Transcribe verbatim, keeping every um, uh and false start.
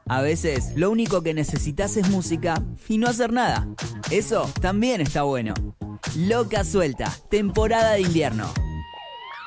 A veces lo único que necesitas es música y no hacer nada. Eso también está bueno. Loca Suelta, temporada de invierno.